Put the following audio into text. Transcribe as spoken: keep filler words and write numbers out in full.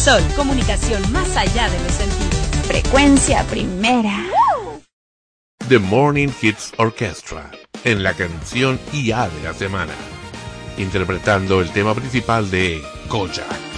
Sol, comunicación más allá de los sentidos. Frecuencia primera. The Morning Hits Orchestra, en la canción I A de la semana, interpretando el tema principal de Kojak.